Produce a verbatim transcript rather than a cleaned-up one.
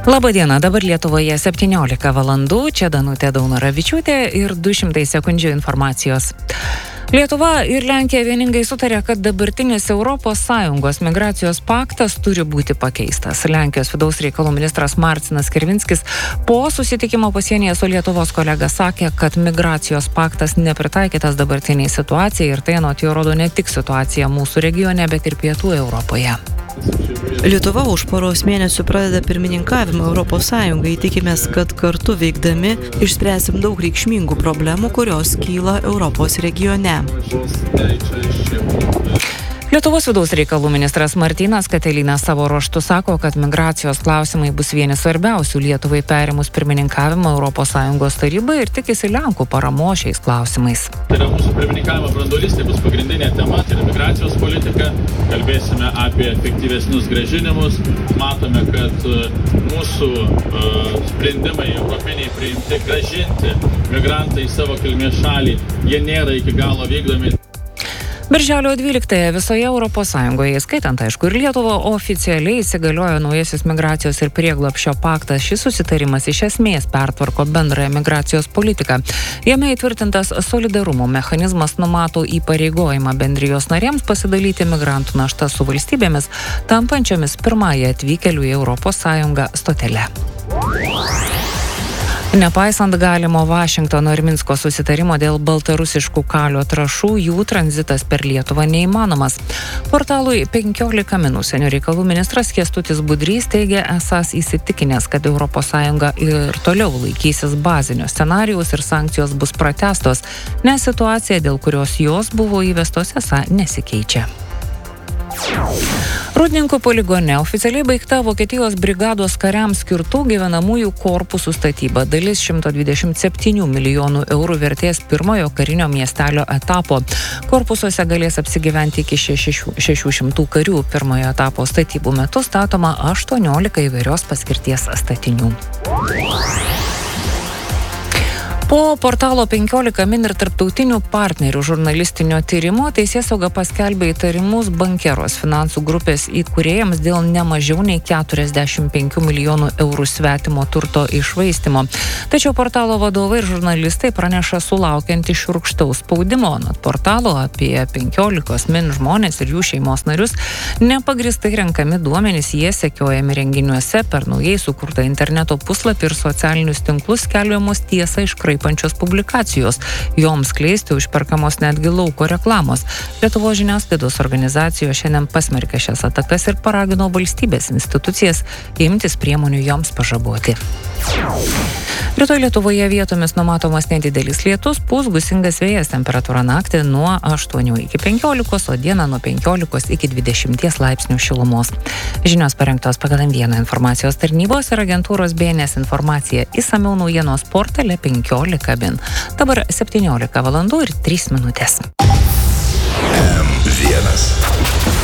Labadiena, dabar Lietuvoje septyniolika valandų, čia Danutė Daunoravičiūtė ir du šimtai sekundžių informacijos. Lietuva ir Lenkija vieningai sutarė, kad dabartinis Europos Sąjungos migracijos paktas turi būti pakeistas. Lenkijos vidaus reikalų ministras Marcinas Kirvinskis po susitikimo pasienyje su Lietuvos kolega sakė, kad migracijos paktas nepritaikytas dabartiniai situacijai ir tai anot jo rodo ne tik situacija mūsų regione, bet ir pietų Europoje. Lietuva už poros mėnesių pradeda pirmininkavimą Europos Sąjungai. Tikimės, kad kartu veikdami išspręsim daug reikšmingų problemų, kurios kyla Europos regione. Lietuvos vidaus reikalų ministras Martynas Katilinas savo ruožtu sako, kad migracijos klausimai bus vieni svarbiausių Lietuvai perimus pirmininkavimą Europos Sąjungos tarybai ir tikisi Lenkų paramos šiais klausimais. Tai yra mūsų pirmininkavimo branduolys, tai bus pagrindinė tema, tai yra migracijos politika. Kalbėsime apie efektyvesnius grąžinimus. Matome, kad mūsų uh, sprendimai europiniai priimti grąžinti migrantai į savo kilmės šalį, jie nėra iki galo vykdomi. Birželio dvyliktąją visoje Europos Sąjungoje, skaitant aišku ir Lietuvą, oficialiai įsigaliojo naujasis migracijos ir prieglobsčio paktas. Šis susitarimas iš esmės pertvarko bendrąją migracijos politiką. Jame įtvirtintas solidarumo mechanizmas numato įpareigojimą bendrijos narėms pasidalyti migrantų naštą su valstybėmis, tampančiomis pirmąją atvykėlių į Europos Sąjungą stotelę. Nepaisant galimo Vašingtono ir Minsko susitarimo dėl baltarusiškų kalio trąšų, jų tranzitas per Lietuvą neįmanomas. Portalui penkiolika min užsienio reikalų ministras Kęstutis Budrys teigia esąs įsitikinęs, kad Europos Sąjunga ir toliau laikysis bazinio scenarijaus ir sankcijos bus pratęstos, nes situacija, dėl kurios jos buvo įvestos, esą nesikeičia. Rūdninkų poligone oficialiai baigta Vokietijos brigados kariams skirtų gyvenamųjų korpusų statyba. Dalis šimto dvidešimt septynių milijonų eurų vertės pirmojo karinio miestelio etapo. Korpusuose galės apsigyventi iki šešių šimtų karių. Pirmojo etapo statybų metu statoma aštuoniolika įvairios paskirties statinių. Po portalo penkiolika min ir tarptautinių partnerių žurnalistinio tyrimo teisėsauga paskelbė įtarimus Bankeros finansų grupės įkūrėjams dėl nemažiau nei keturiasdešimt penkių milijonų eurų svetimo turto iššvaistymo. Tačiau portalo vadovai ir žurnalistai praneša sulaukianti šiurkštaus spaudimo. Anot portalo apie penkiolika min žmonės ir jų šeimos narius nepagristai renkami duomenys, jie sekiojami renginiuose per naujai sukurtą interneto puslapį ir socialinius tinklus skelbiamos tiesą iškraipančios pančios publikacijos. Joms kleisti užperkamos netgi lauko reklamos. Lietuvos žiniasklaidos organizacijos šiandien pasmerkė šias atakas ir paragino valstybės institucijas imtis priemonių joms pažaboti. Rytoj Lietuvoje vietomis numatomas nedidelis lietus, pūs gūsingas vėjas, temperatūra naktį nuo aštuonių iki penkiolikos, o dieną nuo penkiolikos iki dvidešimties laipsnių šilumos. Žinios parengtos pagal M vieną informacijos tarnybos ir agentūros B N S informacija. Išsamiau naujienos portale penkiolika min. Dabar septyniolika valandų ir trys minutės. M vienas.